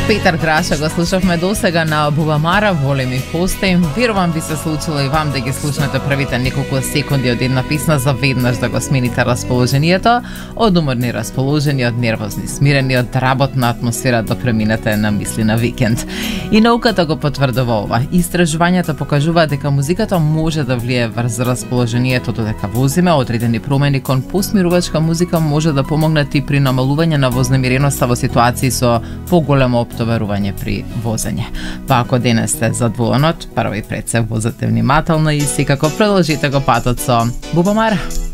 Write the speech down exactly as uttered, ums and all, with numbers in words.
Петар Краша го слушавме досега на Бубамара, волим и постеим. Верувам би се случило и вам да ги слушнете првите неколку секунди од една песна за веднаш да го смените расположението, од уморни расположени, од нервозни смирени, од работна атмосфера да преминете на мисли на викенд. И науката го потврдува ова. Истражувањата покажуваат дека музиката може да влие врз расположението додека возиме, одредени промени кон посмирувачка музика може да помогнат и при намалување на вознемиреноста во ситуации со поголемо оптоварување при возење. Па ако денес сте задвоенот, прво и пред се возете внимателно и секако продолжите го патот со Бубамара.